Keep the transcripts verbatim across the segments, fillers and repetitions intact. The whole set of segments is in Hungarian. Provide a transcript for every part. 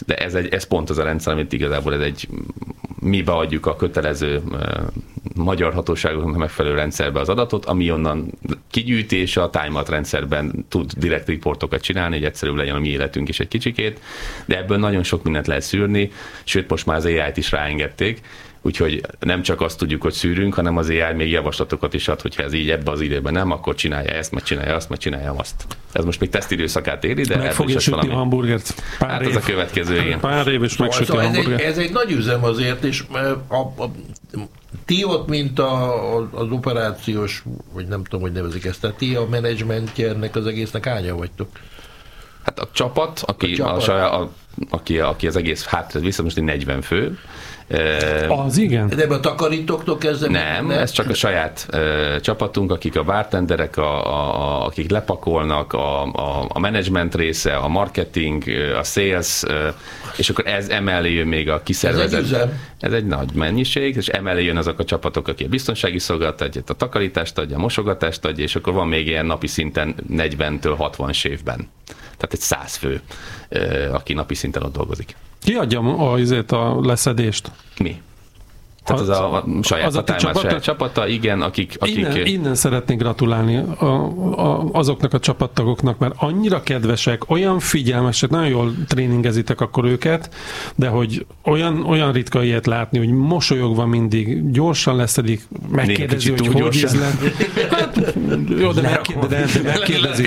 de ez, egy, ez pont az a rendszer, amit igazából ez egy, mi beadjuk a kötelező uh, magyar hatóságoknak megfelelő rendszerbe az adatot, ami onnan kigyűjti, és a time out rendszerben tud direct reportokat csinálni, hogy egyszerűbb legyen a mi életünk is egy kicsikét, de ebből nagyon sok mindent lehet szűrni, sőt most már az á í-t is ráengedték, úgyhogy nem csak azt tudjuk, hogy szűrünk, hanem az á í még javaslatokat is ad, hogyha ez így ebbe az időben nem, akkor csinálja ezt, meg csinálja azt, meg csinálja azt. Ez most még tesztidőszakát éri, de... Meg fogja sütni a hamburgert. Pár hát év. Az a következő, igen. Pár év, és megsüti szóval a ez, hamburgert. egy, ez egy nagy üzem azért, és a, a, ti ott, mint a, az operációs, vagy nem tudom, hogy nevezik ezt, tehát ti a menedzsmentje ennek az egésznek hányan vagytok? Hát a csapat, aki, a csapat. A, a, aki, aki az egész hátra vissza, most egy negyven fő. Az igen? De ebben a takarítóktól kezdve? Nem, nem, ez csak a saját uh, csapatunk, akik a bartenderek, a, a, akik lepakolnak, a, a, a menedzsment része, a marketing, a sales, uh, és akkor ez emellé jön még a kiszervezet. Ez egy, ez egy nagy mennyiség, és emellé jön azok a csapatok, aki a biztonsági szolgálat adja, a takarítást adja, a mosogatást adja, és akkor van még ilyen napi szinten negyventől hatvan séfben. Tehát egy száz fő, uh, aki napi szinten ott dolgozik. Ki adja a, azért a leszedést? Mi? Tehát az, az a, a saját az a csapata, saját csapata, igen, akik... akik innen, innen szeretnék gratulálni a, a, azoknak a csapattagoknak, mert annyira kedvesek, olyan figyelmesek, nagyon jól tréningezitek akkor őket, de hogy olyan, olyan ritka ilyet látni, hogy mosolyogva mindig, gyorsan leszedik, megkérdezi, hogy hogy ízlen. Hát, jó, de, megkérdezi, de, de megkérdezik.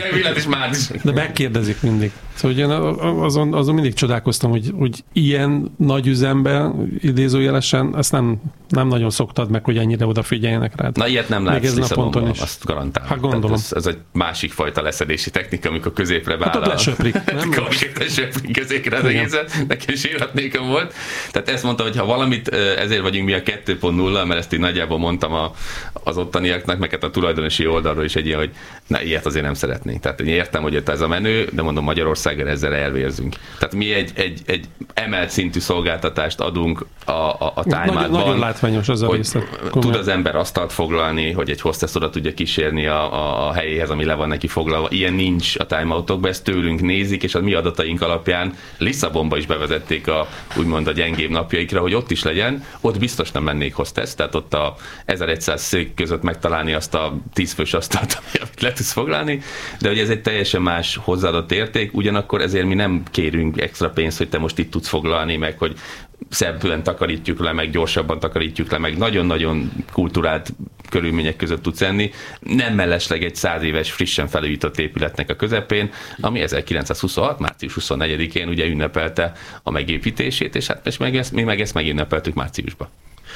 De megkérdezik mindig. Szóval azon, azon mindig csodálkoztam, hogy, hogy ilyen nagy üzemben, idézőjelesen, ezt nem nem nagyon szoktad meg, hogy ennyire odafigyeljenek rád. Na, ilyet nem látsz Lisszabonban, azt garantálom. Hát gondolom. Ez, ez egy másik fajta leszedési technika, amikor középre beáll. Hát ott lesöprik. Nem? Konkrétan söprik középre az egészet, nekem sírhatnékom volt. Tehát ezt mondtam, hogy ha valamit, ezért vagyunk mi a kettő pont nulla, mert ezt így nagyjából mondtam a, az ottaniaknak, meg a tulajdonosi oldalról is egy ilyen, hogy na, ilyet azért nem szeretnénk. Tehát én értem, hogy ez a menő, de mondom, Magyarországon ezzel elvérzünk. Tehát mi egy, egy, egy emelt szintű szolgáltatást adunk a, a, a time-outban. Látványos az a részlet. Tud az ember asztalt foglalni, hogy egy hostess oda tudja kísérni a, a, a helyéhez, ami le van neki foglalva. Ilyen nincs a timeoutokban, ezt tőlünk nézik, és a mi adataink alapján Lisszabonba is bevezették a úgymond a gyengébb napjaikra, hogy ott is legyen. Ott biztos nem mennék hostess, tehát ott a ezerszáz szék között megtalálni azt a tíz fős asztalt, amit le tudsz foglalni, de hogy ez egy teljesen más hozzáadott érték, ugyanakkor ezért mi nem kérünk extra pénzt, hogy te most itt tudsz foglalni, meg hogy szebben takarítjuk le, meg gyorsabban takarítjuk le, meg nagyon-nagyon kulturált körülmények között tudsz enni. Nem mellesleg egy száz éves frissen felújított épületnek a közepén, ami ezerkilencszázhuszonhat. március huszonnegyedikén ugye ünnepelte a megépítését, és hát most meg ezt, mi meg ezt megünnepeltük márciusban.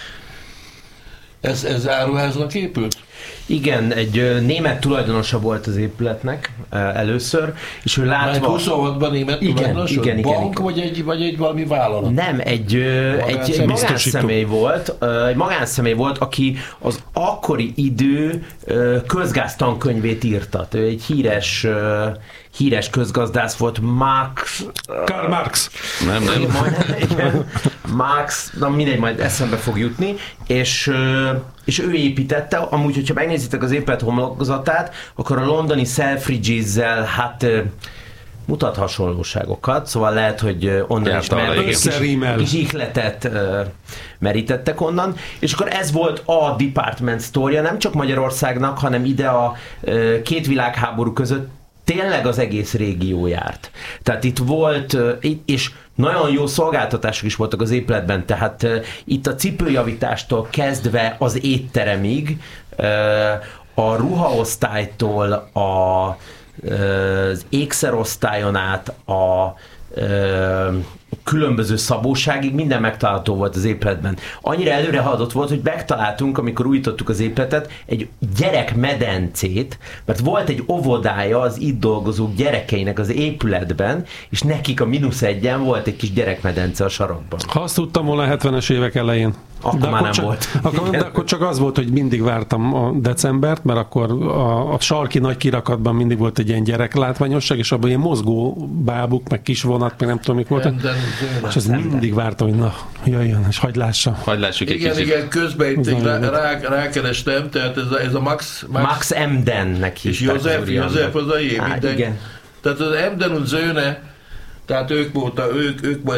Ez, ez áruháznak épült? Igen, egy német tulajdonosa volt az épületnek először, és ő látva... huszonhatban német igen, tulajdonos? Igen, igen, bank, igen. Vagy, egy, vagy egy valami vállalat? Nem, egy, egy, egy magánszemély volt, egy magánszemély volt, aki az akkori idő közgáztankönyvét írta. Ő egy híres, híres közgazdász volt, Marx... Karl Marx. Nem, nem. Majdnem, igen. Marx, na mindegy, majd eszembe fog jutni, és... és ő építette, amúgy, hogyha megnézitek az épület homlokzatát, akkor a londoni Selfridges-zel hát mutat hasonlóságokat, szóval lehet, hogy onnan is mer- kis ihletet merítettek onnan, és akkor ez volt a department store-ja, nem csak Magyarországnak, hanem ide a két világháború között tényleg az egész régió járt. Tehát itt volt, és nagyon jó szolgáltatások is voltak az épületben, tehát itt a cipőjavítástól kezdve az étteremig, a ruhaosztálytól a, az ékszerosztályon át a különböző szabóságig minden megtalálható volt az épületben. Annyira előre haladott volt, hogy megtaláltunk, amikor újítottuk az épületet, egy gyerekmedencét, mert volt egy óvodája az itt dolgozók gyerekeinek az épületben, és nekik a mínusz egyen volt egy kis gyerekmedence a sarokban. Ha azt tudtam volna a hetvenes évek elején. Akkor de már akkor nem csak, volt. Akkor, de akkor csak az volt, hogy mindig vártam a decembert, mert akkor a, a sarki nagy kirakatban mindig volt egy ilyen gyereklátványosság, és abban ilyen mozgó bábuk, meg kis vonat, meg nem tudom, mik voltak. És azt mindig vártam, hogy na, jöjjön, és hagyd lássa. Hagyd lássuk egy igen, kicsit. igen, közben itt rá, rá, rákerestem, tehát ez a, ez a Max... Max, Max Emdennek hívták. És József, József az a jé, Á, igen. Tehát az Emden und Söhne, tehát ők voltak, ők, ők